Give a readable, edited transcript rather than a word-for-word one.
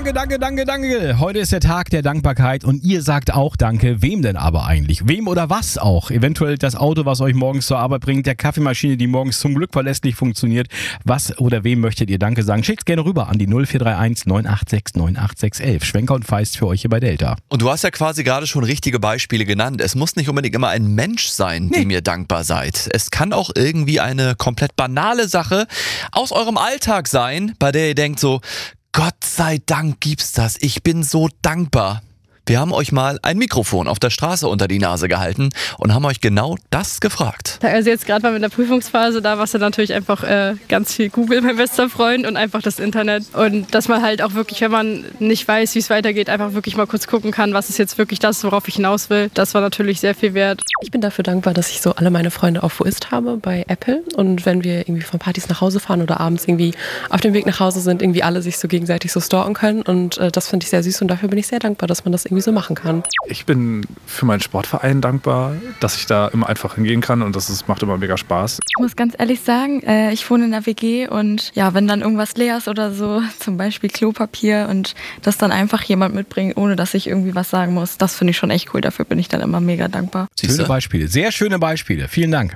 Danke. Heute ist der Tag der Dankbarkeit und ihr sagt auch Danke. Wem denn aber eigentlich? Wem oder was auch? Eventuell das Auto, was euch morgens zur Arbeit bringt, der Kaffeemaschine, die morgens zum Glück verlässlich funktioniert. Was oder wem möchtet ihr Danke sagen? Schickt's gerne rüber an die 0431 986 98611. Schwenker und Feist für euch hier bei Delta. Und du hast ja quasi gerade schon richtige Beispiele genannt. Es muss nicht unbedingt immer ein Mensch sein, dem ihr dankbar seid. Es kann auch irgendwie eine komplett banale Sache aus eurem Alltag sein, bei der ihr denkt so, Gott sei Dank gibt's das. Ich bin so dankbar. Wir haben euch mal ein Mikrofon auf der Straße unter die Nase gehalten und haben euch genau das gefragt. Also jetzt gerade mal mit der Prüfungsphase, da war es ja natürlich einfach ganz viel Google, mein bester Freund, und einfach das Internet. Und dass man halt auch wirklich, wenn man nicht weiß, wie es weitergeht, einfach wirklich mal kurz gucken kann, was ist jetzt wirklich das, worauf ich hinaus will. Das war natürlich sehr viel wert. Ich bin dafür dankbar, dass ich so alle meine Freunde auf Woist habe bei Apple. Und wenn wir irgendwie von Partys nach Hause fahren oder abends irgendwie auf dem Weg nach Hause sind, irgendwie alle sich so gegenseitig so stalken können. Und das finde ich sehr süß und dafür bin ich sehr dankbar, dass man das irgendwie so machen kann. Ich bin für meinen Sportverein dankbar, dass ich da immer einfach hingehen kann und macht immer mega Spaß. Ich muss ganz ehrlich sagen, ich wohne in einer WG und ja, wenn dann irgendwas leer ist oder so, zum Beispiel Klopapier und das dann einfach jemand mitbringt, ohne dass ich irgendwie was sagen muss, das finde ich schon echt cool. Dafür bin ich dann immer mega dankbar. Schöne Beispiele, sehr schöne Beispiele. Vielen Dank.